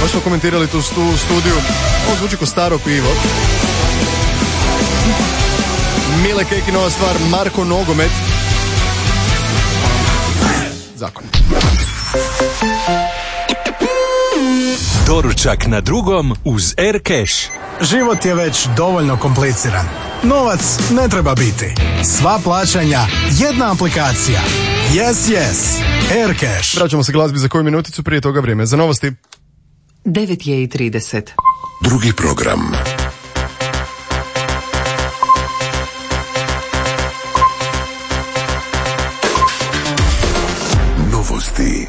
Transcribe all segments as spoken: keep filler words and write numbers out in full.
Baš smo komentirali tu stu, studiju. Ovo zvuči ko staro pivo. Mile Keki, nova stvar, Marko Nogomet. Zakon. Doručak na drugom uz Aircash. Život je već dovoljno kompliciran. Novac ne treba biti. Sva plaćanja, jedna aplikacija. Yes, yes. Aircash. Vraćamo se glazbi za koju minuticu, prije toga vrijeme za novosti. devet je i trideset. Drugi program. Novosti.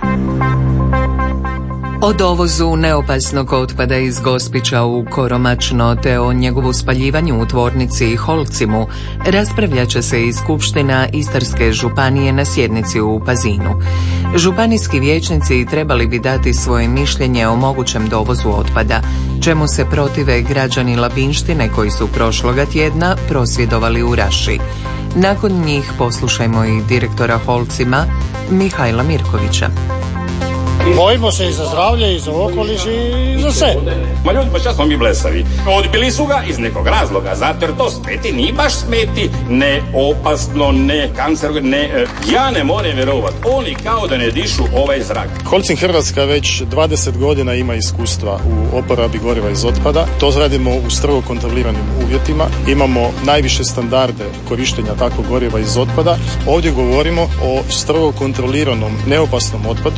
O dovozu neopasnog otpada iz Gospića u Koromačno te o njegovu spaljivanju u tvornici Holcimu raspravljat će se i Skupština Istarske županije na sjednici u Pazinu. Županijski vijećnici trebali bi dati svoje mišljenje o mogućem dovozu otpada, čemu se protive građani Labinštine koji su prošloga tjedna prosvjedovali u Raši. Nakon njih poslušajmo i direktora Holcima Mihajla Mirkovića. Bojimo se i za zdravlje, i za okoliš, i za sve. Ma ljudi, pa šta smo mi blesavi? Odbili su ga iz nekog razloga, zato jer to smeti, nije baš smeti, ne opasno, ne kancerogeno, ne... E, ja ne moram vjerovati, oni kao da ne dišu ovaj zrak. Holcim Hrvatska već dvadeset godina ima iskustva u oporabi goriva iz otpada. To radimo u strogo kontroliranim uvjetima. Imamo najviše standarde korištenja takvog goriva iz otpada. Ovdje govorimo o strogo kontroliranom neopasnom otpadu.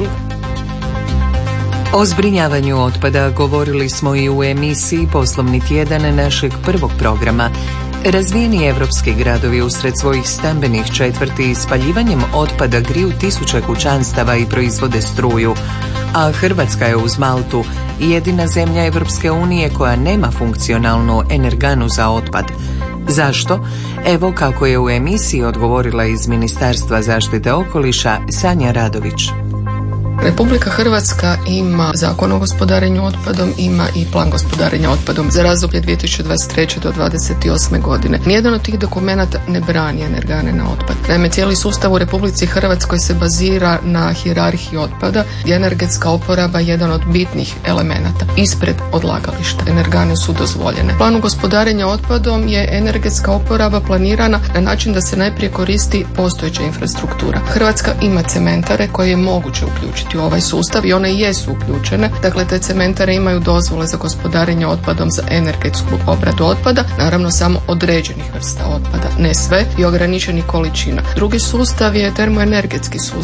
O zbrinjavanju otpada govorili smo i u emisiji Poslovni tjedan našeg prvog programa. Razvijeni evropski gradovi usred svojih stambenih četvrti spaljivanjem otpada griju tisuće kućanstava i proizvode struju, a Hrvatska je uz Maltu jedina zemlja Evropske unije koja nema funkcionalnu energanu za otpad. Zašto? Evo kako je u emisiji odgovorila iz Ministarstva zaštite okoliša Sanja Radović. Republika Hrvatska ima zakon o gospodarenju otpadom, ima i plan gospodarenja otpadom za razdoblje dvije tisuće dvadeset treće do dvadeset osme godine. Nijedan od tih dokumenata ne brani energane na otpad. Naime, cijeli sustav u Republici Hrvatskoj se bazira na hijerarhiji otpada, gdje je energetska oporaba jedan od bitnih elemenata. Ispred odlagališta energane su dozvoljene. U planu gospodarenja otpadom je energetska oporaba planirana na način da se najprije koristi postojeća infrastruktura. Hrvatska ima cementare koje je moguće uključiti u ovaj sustav i one jesu uključene. Dakle, te cementare imaju dozvole za gospodarenje otpadom za energetsku obradu otpada, naravno samo određenih vrsta otpada, ne sve i ograničenih količina. Drugi sustav je termoenergetski sustav.